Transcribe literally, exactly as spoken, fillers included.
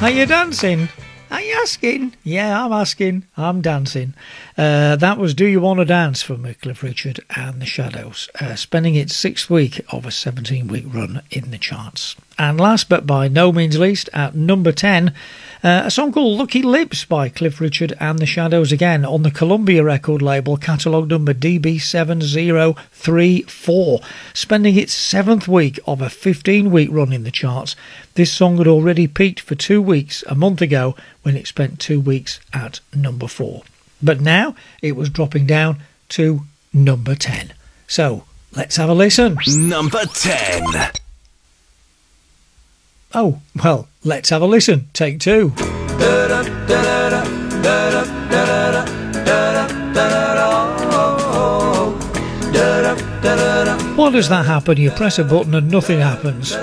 Are you dancing? Are you asking? Yeah, I'm asking. I'm dancing. Uh, that was Do You Want to Dance from Cliff Richard and the Shadows, uh, spending its sixth week of a seventeen-week run in the charts. And last but by no means least, at number ten, uh, a song called Lucky Lips by Cliff Richard and the Shadows, again on the Columbia record label, catalogue number D B seven zero three four, spending its seventh week of a fifteen-week run in the charts. This song had already peaked for two weeks a month ago when it spent two weeks at number four. But now it was dropping down to number ten. So let's have a listen. Number ten. Oh, well, let's have a listen. Take two. Why does that happen? You press a button and nothing happens.